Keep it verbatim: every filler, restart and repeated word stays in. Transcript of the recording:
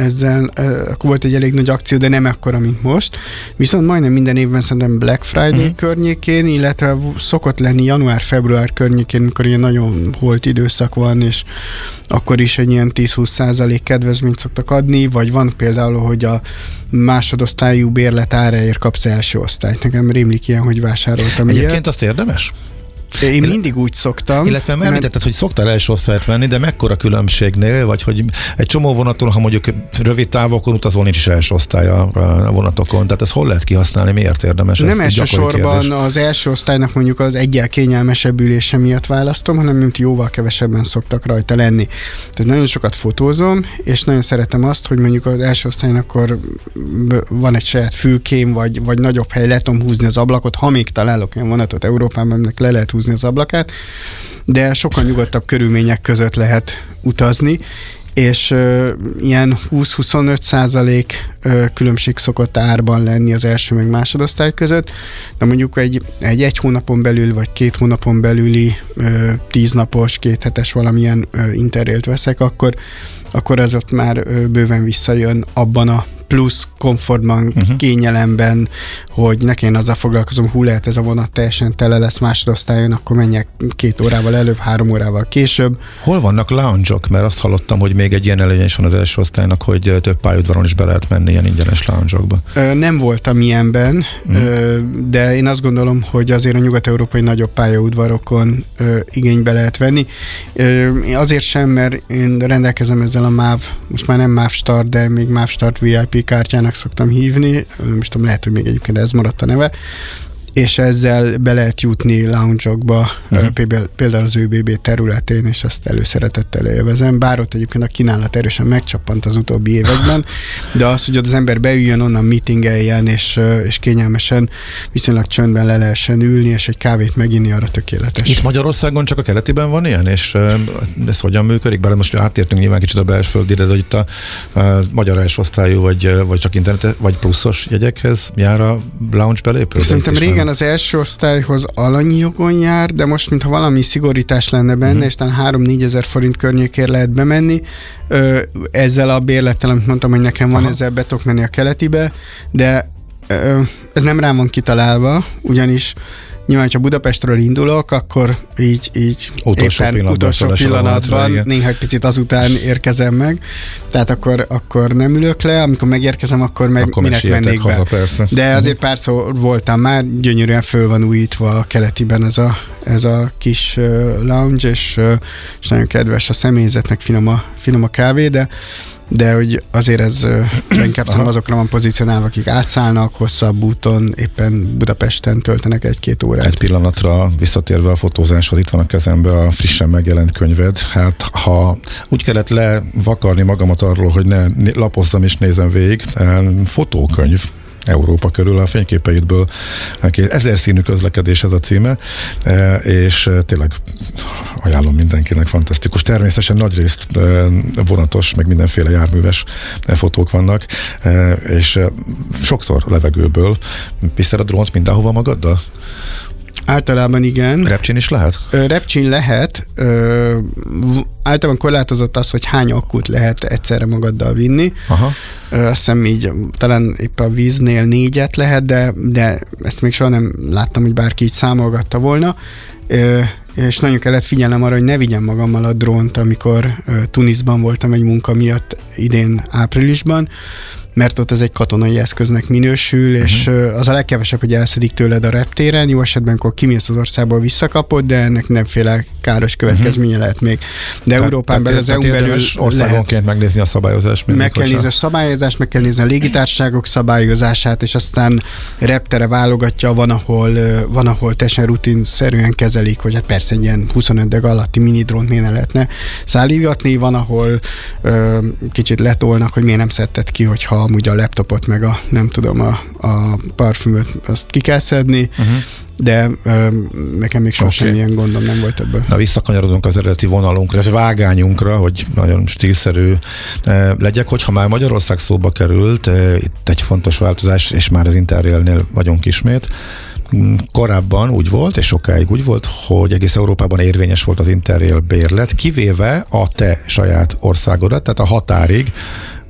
ezzel akkor volt egy elég nagy akció, de nem akkora, mint most. Viszont majdnem minden évben szerintem Black Friday mm. környékén, illetve szokott lenni január-február környékén, amikor ilyen nagyon holt időszak van, és akkor is egy ilyen tíz-húsz százalék kedvezményt szoktak adni, vagy van például, hogy a másodosztályú bérlet áráért kapsz első osztályt. Nekem rémlik ilyen, hogy vásároltam. Egyébként ilyet. azt érdemes? Én mindig úgy szoktam. Illetve mert említetted, hogy szoktál első osztályt venni, de mekkora különbségnél, vagy hogy egy csomó vonaton, ha mondjuk rövid távokon utazol, nincs is első osztály a vonatokon, tehát ezt hol lehet kihasználni, miért érdemes? Nem elsősorban az első osztálynak mondjuk az egyel kényelmesebb ülése miatt választom, hanem mint jóval kevesebben szoktak rajta lenni. Tehát nagyon sokat fotózom, és nagyon szeretem azt, hogy mondjuk az első osztályon akkor van egy saját fülkém, vagy, vagy nagyobb hely, le tudom húzni az ablakot, ha még találok olyan vonatot Európában, aminek le lehet húzni az ablakát, de sokkal nyugodtabb körülmények között lehet utazni, és uh, ilyen húsz-huszonöt százalék uh, különbség szokott árban lenni az első meg másodosztály között, de mondjuk egy, egy egy hónapon belül, vagy két hónapon belüli uh, tíznapos, két hetes valamilyen uh, interrailt veszek, akkor, akkor ez ott már uh, bőven visszajön abban a plusz komfortban, uh-huh. kényelemben, hogy ne kelljen azzal foglalkozom, hú, lehet ez a vonat teljesen tele lesz másodosztályon, akkor menjek két órával előbb, három órával később. Hol vannak lounge-ok? Mert azt hallottam, hogy még egy ilyen előnye is van az első osztálynak, hogy több pályaudvaron is be lehet menni ilyen ingyenes lounge-okba. Nem voltam ilyenben, uh-huh. de én azt gondolom, hogy azért a nyugat-európai nagyobb pályaudvarokon igénybe lehet venni. Azért sem, mert én rendelkezem ezzel a MÁV, most már nem MÁV Start, de még MÁV Start vé i pé kártyának szoktam hívni, nem is tudom, lehet, hogy még egyébként ez maradt a neve, és ezzel be lehet jutni lounge-okba, uh-huh. például az ÖBB területén, és azt előszeretettel élvezem, bár ott egyébként a kínálat erősen megcsappant az utóbbi években, de az, hogy az ember beüljön, onnan meetingeljen, és, és kényelmesen, viszonylag csöndben le lehessen ülni, és egy kávét meginni, arra tökéletes. Itt Magyarországon csak a keletiben van ilyen, és ez hogyan működik? Bár most átértünk nyilván kicsit a belföldire, de itt a, a magyar első osztályú, vagy, vagy csak internet, vagy pluszos jegyekhez jár a lounge belépő? Szerintem régen az első osztályhoz alanyi jogon jár, de most, mintha valami szigorítás lenne benne, uh-huh. és talán három-négyezer forint környékért lehet bemenni. Ö, ezzel a bérlettel, amit mondtam, hogy nekem van, Aha. ezzel be tudok menni a keletibe, de ö, ez nem rám van kitalálva, ugyanis nyilván, ha Budapestről indulok, akkor így, így utolsó éppen pillanatban, utolsó pillanatban néha egy picit azután érkezem meg, tehát akkor, akkor nem ülök le, amikor megérkezem, akkor meg akkor minek mennék haza, be. Persze. De azért párszor voltam már, gyönyörűen föl van újítva a keletiben ez a, ez a kis uh, lounge, és, uh, és nagyon kedves a személyzetnek, finom a, finom a kávé, de de hogy azért ez inkább szerintem azokra van pozícionálva, akik átszállnak hosszabb úton, éppen Budapesten töltenek egy-két órát. Egy pillanatra visszatérve a fotózáshoz, itt van a kezembe a frissen megjelent könyved. Hát ha úgy kellett levakarni magamat arról, hogy ne lapozzam és nézem végig, fotókönyv Európa körül a fényképeidből. Ezer színű közlekedés ez a címe, és tényleg ajánlom mindenkinek, fantasztikus. Természetesen nagyrészt vonatos, meg mindenféle járműves fotók vannak, és sokszor levegőből. Viszed a drónt mindenhova magaddal? Általában igen. Repcsin is lehet? Repcsin lehet. Ö, általában korlátozott az, hogy hány akkut lehet egyszerre magaddal vinni. Aha. Ö, azt hiszem így, talán épp a víznél négyet lehet, de, de ezt még soha nem láttam, hogy bárki így számolgatta volna. Ö, és nagyon kellett figyelnem arra, hogy ne vigyem magammal a drónt, amikor ö, Tunisban voltam egy munka miatt idén áprilisban, mert ott ez egy katonai eszköznek minősül, uh-huh. és az a legkevesebb, hogy elszedik tőled a reptéren, jó esetben, akkor kimész az országból, visszakapod, de ennek nemféle káros következménye uh-huh. lehet még. De te, Európán belül, az é u-n belül országonként megnézni a szabályozást. Meg kell nézni a szabályozást, meg kell nézni a légitársaságok szabályozását, és aztán reptere válogatja, van, ahol, van, ahol teljesen rutinszerűen kezelik, hogy hát persze egy ilyen huszonöt deg alatti mini drónt miért ne lehetne szállítgatni, van, ahol ö, kicsit letolnak, hogy miért nem szedted ki, hogyha amúgy a laptopot, meg a nem tudom, a, a parfümöt, azt ki kell szedni, uh-huh. de ö, nekem még sosem okay. ilyen gondom nem volt ebből. Na, visszakanyarodunk az eredeti vonalunkra, ez vágányunkra, hogy nagyon stílszerű e, legyek, hogyha már Magyarország szóba került, e, itt egy fontos változás, és már az Interrailnél vagyunk ismét. Korábban úgy volt, és sokáig úgy volt, hogy egész Európában érvényes volt az Interrail bérlet, kivéve a te saját országodat, tehát a határig